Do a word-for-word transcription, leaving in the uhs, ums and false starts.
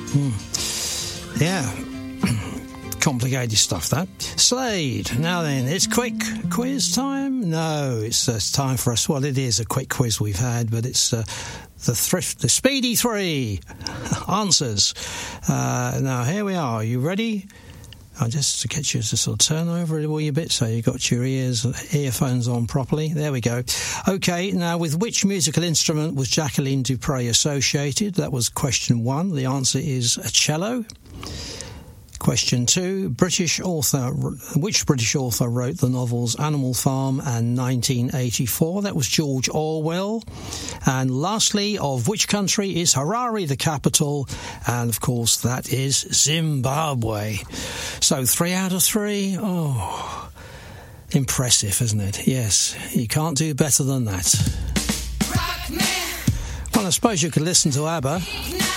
Mm. Yeah. Complicated stuff, that. Slade. Now then, it's quick quiz time? No, it's, uh, it's time for us. Well, it is a quick quiz we've had, but it's uh, the thrift, the Speedy Three answers. Uh, now, here we are. Are you ready? I'll just get you to sort of turn over a wee bit so you've got your ears, earphones on properly. There we go. OK, now, with which musical instrument was Jacqueline du Pré associated? That was question one. The answer is a cello. Question two, British author, which British author wrote the novels Animal Farm and nineteen eighty-four? That was George Orwell. And lastly, of which country is Harare the capital? And of course, that is Zimbabwe. So three out of three. Oh, impressive, isn't it? Yes, you can't do better than that. Well, I suppose you could listen to ABBA.